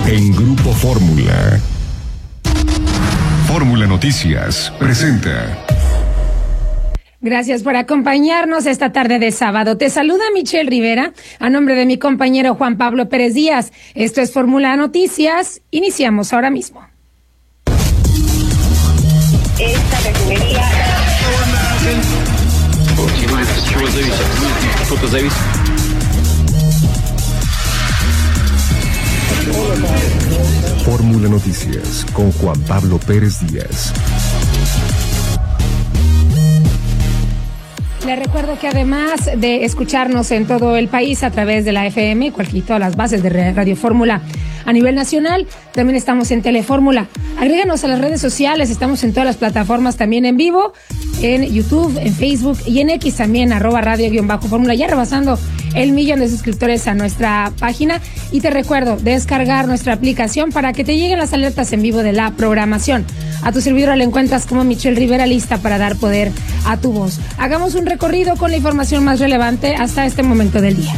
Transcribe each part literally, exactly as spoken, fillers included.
en Grupo Fórmula. Fórmula Noticias presenta. Gracias por acompañarnos esta tarde de sábado. Te saluda Michelle Rivera, a nombre de mi compañero Juan Pablo Pérez Díaz. Esto es Fórmula Noticias. Iniciamos ahora mismo. Esta refinería... Fórmula Noticias con Juan Pablo Pérez Díaz. Les recuerdo que además de escucharnos en todo el país a través de la F M, cualquier todas las bases de Radio Fórmula a nivel nacional, también estamos en Telefórmula. Agréganos a las redes sociales, estamos en todas las plataformas también en vivo, en YouTube, en Facebook y en X también, arroba radio-fórmula, ya rebasando el millón de suscriptores a nuestra página. Y te recuerdo, descargar nuestra aplicación para que te lleguen las alertas en vivo de la programación. A tu servidora le encuentras como Michelle Rivera, lista para dar poder a tu voz. Hagamos un recorrido con la información más relevante hasta este momento del día.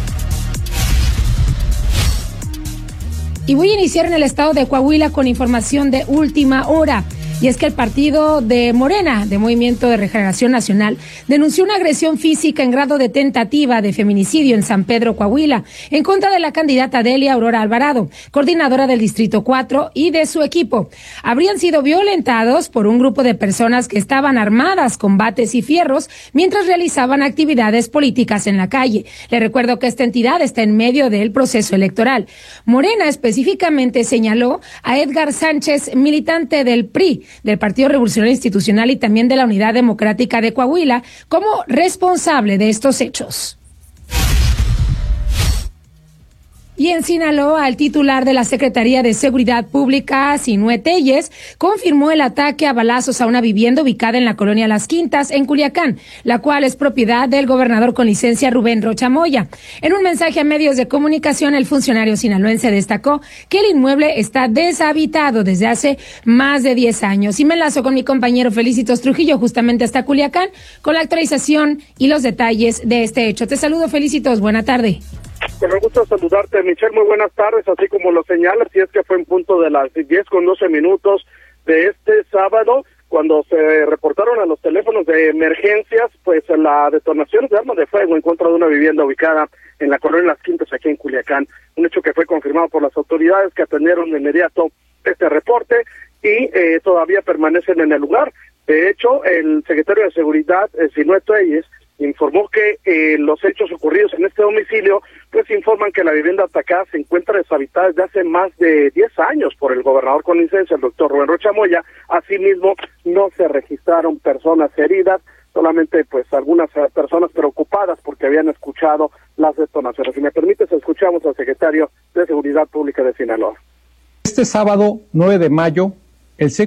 Y voy a iniciar en el estado de Coahuila con información de última hora. Y es que el partido de Morena, de Movimiento de Regeneración Nacional, denunció una agresión física en grado de tentativa de feminicidio en San Pedro, Coahuila, en contra de la candidata Delia Aurora Alvarado, coordinadora del Distrito cuatro, y de su equipo. Habrían sido violentados por un grupo de personas que estaban armadas con bates y fierros mientras realizaban actividades políticas en la calle. Le recuerdo que esta entidad está en medio del proceso electoral. Morena específicamente señaló a Edgar Sánchez, militante del P R I, del Partido Revolucionario Institucional y también de la Unidad Democrática de Coahuila, como responsable de estos hechos. Y en Sinaloa, el titular de la Secretaría de Seguridad Pública, Sinue Telles, confirmó el ataque a balazos a una vivienda ubicada en la colonia Las Quintas, en Culiacán, la cual es propiedad del gobernador con licencia Rubén Rocha Moya. En un mensaje a medios de comunicación, el funcionario sinaloense destacó que el inmueble está deshabitado desde hace más de diez años. Y me enlazo con mi compañero Felicitos Trujillo, justamente hasta Culiacán, con la actualización y los detalles de este hecho. Te saludo, Felicitos. Buena tarde. Con el gusto de saludarte, Michelle, muy buenas tardes, así como lo señalas, y es que fue en punto de las diez con doce minutos de este sábado, cuando se reportaron a los teléfonos de emergencias, pues la detonación de armas de fuego en contra de una vivienda ubicada en la colonia Las Quintas, aquí en Culiacán, un hecho que fue confirmado por las autoridades que atendieron de inmediato este reporte y eh, todavía permanecen en el lugar. De hecho, el secretario de Seguridad, eh, Sinue Telles, informó que eh, los hechos ocurridos en este domicilio pues informan que la vivienda atacada se encuentra deshabitada desde hace más de diez años por el gobernador con licencia, el doctor Rubén Rocha Moya. Asimismo, no se registraron personas heridas, solamente pues algunas uh, personas preocupadas porque habían escuchado las detonaciones. Si me permites, escuchamos al secretario de Seguridad Pública de Sinaloa. Este sábado nueve de mayo, el